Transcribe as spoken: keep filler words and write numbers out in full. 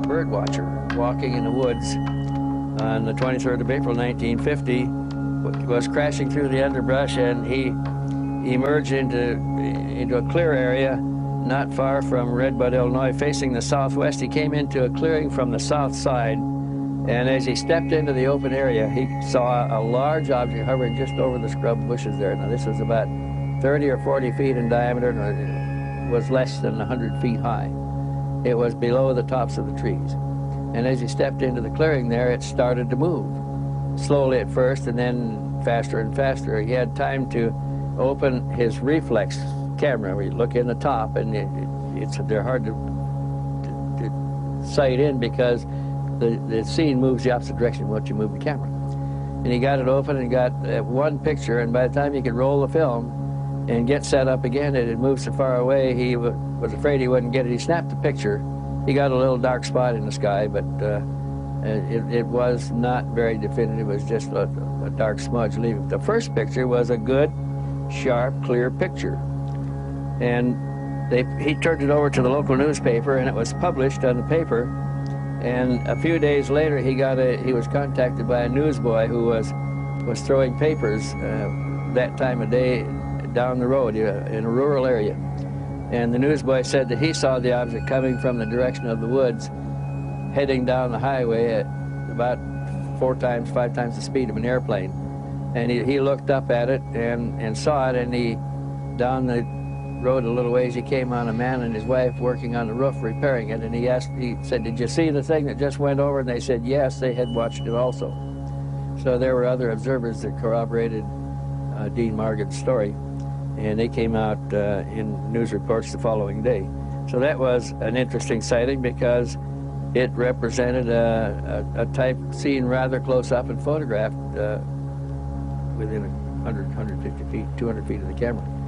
bird watcher walking in the woods on the twenty-third of April, nineteen fifty, was crashing through the underbrush, and he emerged into, into a clear area not far from Redbud, Illinois, facing the southwest. He came into a clearing from the south side, and as he stepped into the open area, he saw a large object hovering just over the scrub bushes there. Now, this was about thirty or forty feet in diameter, and it was less than one hundred feet high. It was below the tops of the trees. And as he stepped into the clearing there, it started to move. Slowly at first, and then faster and faster. He had time to open his reflex camera, where you look in the top, and it, it, it's they're hard to, to, to sight in because the, the scene moves the opposite direction once you move the camera. And he got it open and got uh, one picture, and by the time he could roll the film and get set up again, it had moved so far away, he w was afraid he wouldn't get it. He snapped the picture. He got a little dark spot in the sky, but uh, it, it was not very definitive. It was just a, a dark smudge leaving. The first picture was a good, sharp, clear picture. And they, he turned it over to the local newspaper, and it was published on the paper. And a few days later, he got a he was contacted by a newsboy who was was throwing papers uh, that time of day down the road uh, in a rural area. And the newsboy said that he saw the object coming from the direction of the woods, heading down the highway at about four times, five times the speed of an airplane. And he, he looked up at it and, and saw it, and he, down the road a little ways, he came on a man and his wife working on the roof repairing it, and he asked, he said, "Did you see the thing that just went over?" And they said yes, they had watched it also. So there were other observers that corroborated uh, Dean Marget's story, and they came out uh, in news reports the following day. So that was an interesting sighting because it represented a, a, a type seen rather close up and photographed uh, within one hundred, one hundred fifty feet, two hundred feet of the camera.